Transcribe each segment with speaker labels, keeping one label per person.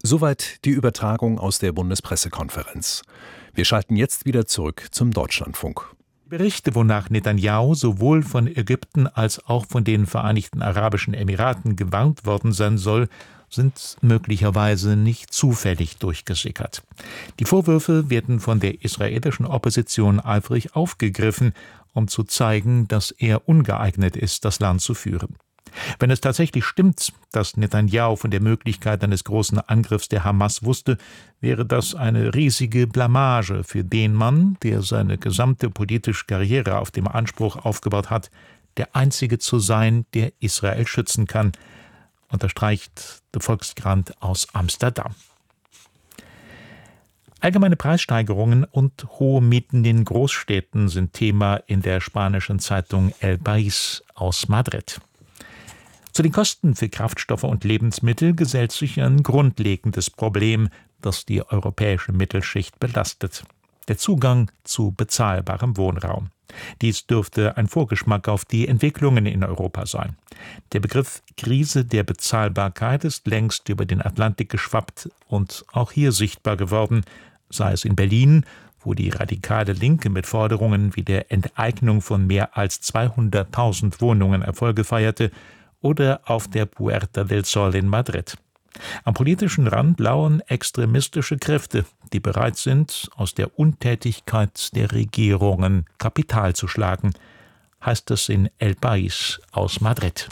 Speaker 1: Soweit die Übertragung aus der Bundespressekonferenz. Wir schalten jetzt wieder zurück zum Deutschlandfunk.
Speaker 2: Berichte, wonach Netanjahu sowohl von Ägypten als auch von den Vereinigten Arabischen Emiraten gewarnt worden sein soll, sind möglicherweise nicht zufällig durchgesickert. Die Vorwürfe werden von der israelischen Opposition eifrig aufgegriffen, um zu zeigen, dass er ungeeignet ist, das Land zu führen. Wenn es tatsächlich stimmt, dass Netanjahu von der Möglichkeit eines großen Angriffs der Hamas wusste, wäre das eine riesige Blamage für den Mann, der seine gesamte politische Karriere auf dem Anspruch aufgebaut hat, der Einzige zu sein, der Israel schützen kann, unterstreicht der Volksgrant aus Amsterdam. Allgemeine Preissteigerungen und hohe Mieten in Großstädten sind Thema in der spanischen Zeitung El País aus Madrid. Zu den Kosten für Kraftstoffe und Lebensmittel gesellt sich ein grundlegendes Problem, das die europäische Mittelschicht belastet: der Zugang zu bezahlbarem Wohnraum. Dies dürfte ein Vorgeschmack auf die Entwicklungen in Europa sein. Der Begriff Krise der Bezahlbarkeit ist längst über den Atlantik geschwappt und auch hier sichtbar geworden, sei es in Berlin, wo die radikale Linke mit Forderungen wie der Enteignung von mehr als 200.000 Wohnungen Erfolge feierte, oder auf der Puerta del Sol in Madrid. Am politischen Rand lauern extremistische Kräfte, die bereit sind, aus der Untätigkeit der Regierungen Kapital zu schlagen, heißt es in El País aus Madrid.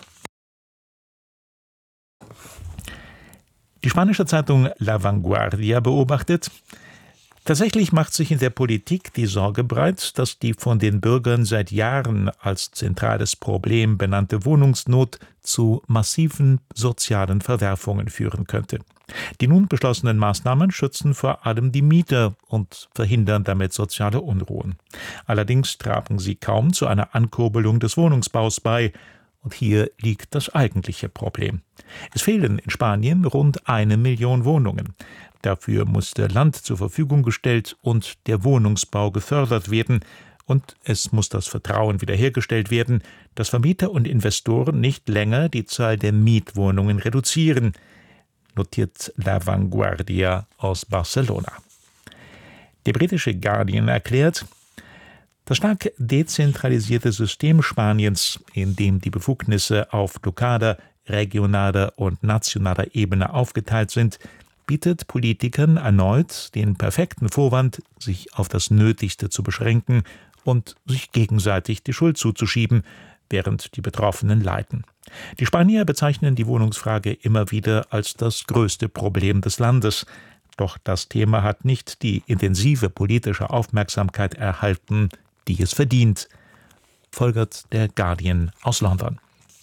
Speaker 2: Die spanische Zeitung La Vanguardia beobachtet: Tatsächlich macht sich in der Politik die Sorge breit, dass die von den Bürgern seit Jahren als zentrales Problem benannte Wohnungsnot zu massiven sozialen Verwerfungen führen könnte. Die nun beschlossenen Maßnahmen schützen vor allem die Mieter und verhindern damit soziale Unruhen. Allerdings tragen sie kaum zu einer Ankurbelung des Wohnungsbaus bei. Und hier liegt das eigentliche Problem. Es fehlen in Spanien rund 1 Million Wohnungen. Dafür muss der Land zur Verfügung gestellt und der Wohnungsbau gefördert werden. Und es muss das Vertrauen wiederhergestellt werden, dass Vermieter und Investoren nicht länger die Zahl der Mietwohnungen reduzieren, notiert La Vanguardia aus Barcelona. Der britische Guardian erklärt: Das stark dezentralisierte System Spaniens, in dem die Befugnisse auf lokaler, regionaler und nationaler Ebene aufgeteilt sind, bietet Politikern erneut den perfekten Vorwand, sich auf das Nötigste zu beschränken und sich gegenseitig die Schuld zuzuschieben, während die Betroffenen leiden. Die Spanier bezeichnen die Wohnungsfrage immer wieder als das größte Problem des Landes. Doch das Thema hat nicht die intensive politische Aufmerksamkeit erhalten, die es verdient, folgert der Guardian aus London.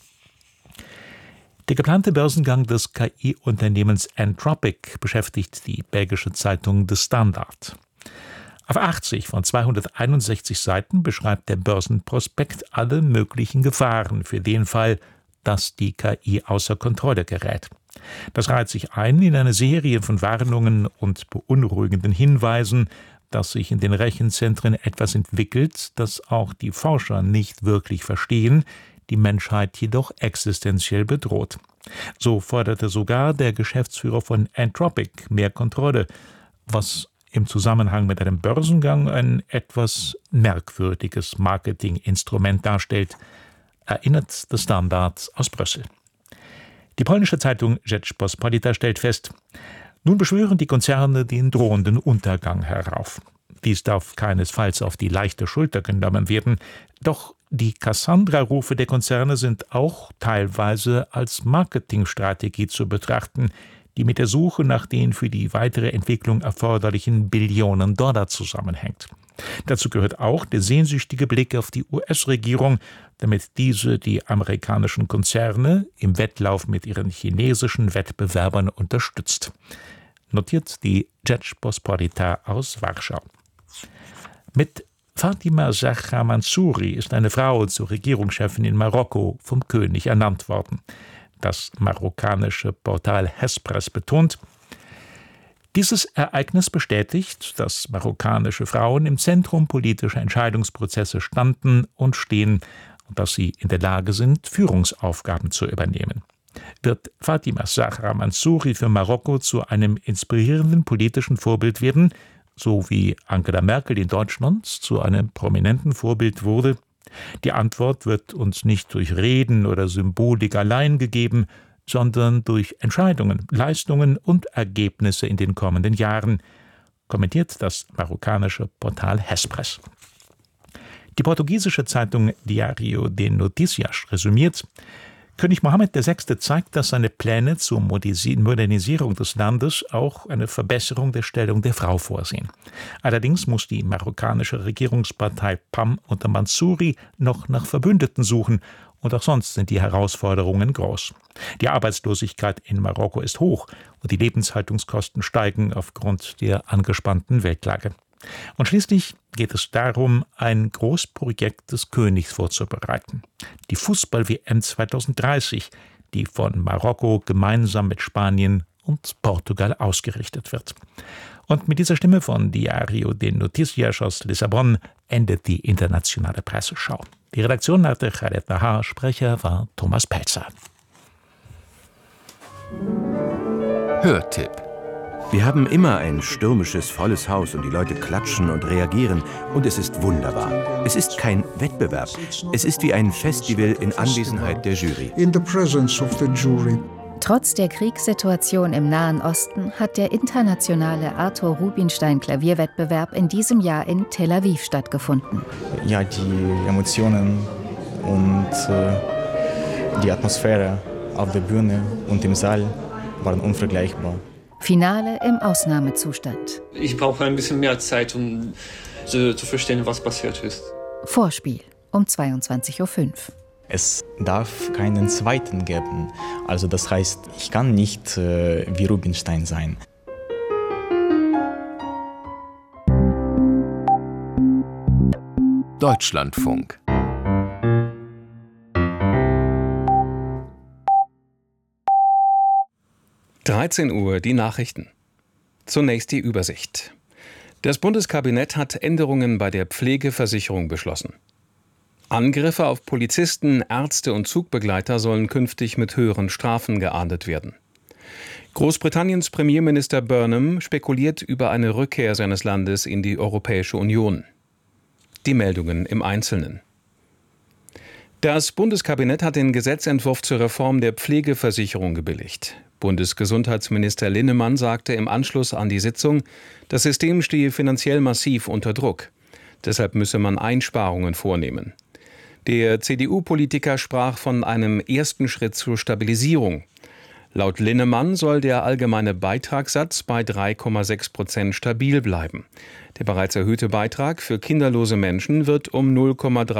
Speaker 2: Der geplante Börsengang des KI-Unternehmens Anthropic beschäftigt die belgische Zeitung The Standard. Auf 80 von 261 Seiten beschreibt der Börsenprospekt alle möglichen Gefahren für den Fall, dass die KI außer Kontrolle gerät. Das reiht sich ein in eine Serie von Warnungen und beunruhigenden Hinweisen, dass sich in den Rechenzentren etwas entwickelt, das auch die Forscher nicht wirklich verstehen, die Menschheit jedoch existenziell bedroht. So forderte sogar der Geschäftsführer von Anthropic mehr Kontrolle, was im Zusammenhang mit einem Börsengang ein etwas merkwürdiges Marketinginstrument darstellt, erinnert der Standard aus Brüssel. Die polnische Zeitung Rzeczpospolita stellt fest: Nun beschwören die Konzerne den drohenden Untergang herauf. Dies darf keinesfalls auf die leichte Schulter genommen werden, doch die Cassandra-Rufe der Konzerne sind auch teilweise als Marketingstrategie zu betrachten, die mit der Suche nach den für die weitere Entwicklung erforderlichen Billionen Dollar zusammenhängt. Dazu gehört auch der sehnsüchtige Blick auf die US-Regierung, damit diese die amerikanischen Konzerne im Wettlauf mit ihren chinesischen Wettbewerbern unterstützt, notiert die Rzeczpospolita aus Warschau. Mit Fatima Zahra Mansouri ist eine Frau zur Regierungschefin in Marokko vom König ernannt worden. Das marokkanische Portal Hespres betont: Dieses Ereignis bestätigt, dass marokkanische Frauen im Zentrum politischer Entscheidungsprozesse standen und stehen und dass sie in der Lage sind, Führungsaufgaben zu übernehmen. Wird Fatima Zahra Mansouri für Marokko zu einem inspirierenden politischen Vorbild werden, so wie Angela Merkel in Deutschland zu einem prominenten Vorbild wurde? Die Antwort wird uns nicht durch Reden oder Symbolik allein gegeben, sondern durch Entscheidungen, Leistungen und Ergebnisse in den kommenden Jahren, kommentiert das marokkanische Portal Hespress. Die portugiesische Zeitung Diário de Notícias resümiert: König Mohammed VI. Zeigt, dass seine Pläne zur Modernisierung des Landes auch eine Verbesserung der Stellung der Frau vorsehen. Allerdings muss die marokkanische Regierungspartei PAM unter Mansouri noch nach Verbündeten suchen, und auch sonst sind die Herausforderungen groß. Die Arbeitslosigkeit in Marokko ist hoch und die Lebenshaltungskosten steigen aufgrund der angespannten Weltlage. Und schließlich geht es darum, ein Großprojekt des Königs vorzubereiten. Die Fußball-WM 2030, die von Marokko gemeinsam mit Spanien und Portugal ausgerichtet wird. Und mit dieser Stimme von Diário de Notícias aus Lissabon endet die internationale Presseschau. Die Redaktion hatte Khaled Nahar, Sprecher war Thomas Pelzer.
Speaker 3: Hörtipp. Wir haben immer ein stürmisches, volles Haus und die Leute klatschen und reagieren und es ist wunderbar. Es ist kein Wettbewerb. Es ist wie ein Festival in Anwesenheit der Jury.
Speaker 4: Trotz der Kriegssituation im Nahen Osten hat der internationale Arthur Rubinstein Klavierwettbewerb in diesem Jahr in Tel Aviv stattgefunden.
Speaker 5: Ja, die Emotionen und die Atmosphäre auf der Bühne und im Saal waren unvergleichbar.
Speaker 4: Finale im Ausnahmezustand.
Speaker 6: Ich brauche ein bisschen mehr Zeit, um zu verstehen, was passiert ist.
Speaker 4: Vorspiel um 22:05 Uhr.
Speaker 5: Es darf keinen zweiten geben. Also das heißt, ich kann nicht wie Rubinstein sein.
Speaker 3: Deutschlandfunk.
Speaker 7: Uhr die Nachrichten. Zunächst die Übersicht. Das Bundeskabinett hat Änderungen bei der Pflegeversicherung beschlossen. Angriffe auf Polizisten, Ärzte und Zugbegleiter sollen künftig mit höheren Strafen geahndet werden. Großbritanniens Premierminister Burnham spekuliert über eine Rückkehr seines Landes in die Europäische Union. Die Meldungen im Einzelnen. Das Bundeskabinett hat den Gesetzentwurf zur Reform der Pflegeversicherung gebilligt. Bundesgesundheitsminister Linnemann sagte im Anschluss an die Sitzung, das System stehe finanziell massiv unter Druck. Deshalb müsse man Einsparungen vornehmen. Der CDU-Politiker sprach von einem ersten Schritt zur Stabilisierung. Laut Linnemann soll der allgemeine Beitragssatz bei 3,6% stabil bleiben. Der bereits erhöhte Beitrag für kinderlose Menschen wird um 0,3